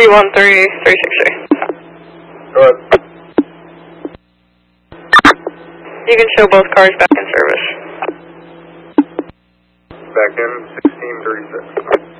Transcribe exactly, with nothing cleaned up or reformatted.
three one three, three six three. Go ahead. You can show both cars back in service. Back in, sixteen thirty-six.